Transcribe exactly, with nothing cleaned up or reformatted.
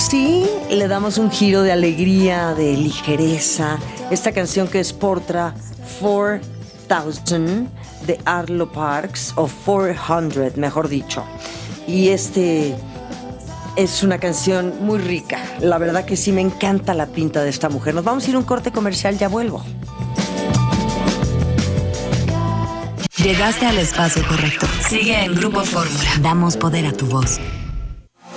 sí, le damos un giro de alegría, de ligereza. Esta canción que es Portra four thousand de Arlo Parks, o four hundred, mejor dicho. Y este es una canción muy rica. La verdad que sí, me encanta la pinta de esta mujer. Nos vamos a ir a un corte comercial, ya vuelvo. Llegaste al espacio correcto. Sigue en Grupo Fórmula. Damos poder a tu voz.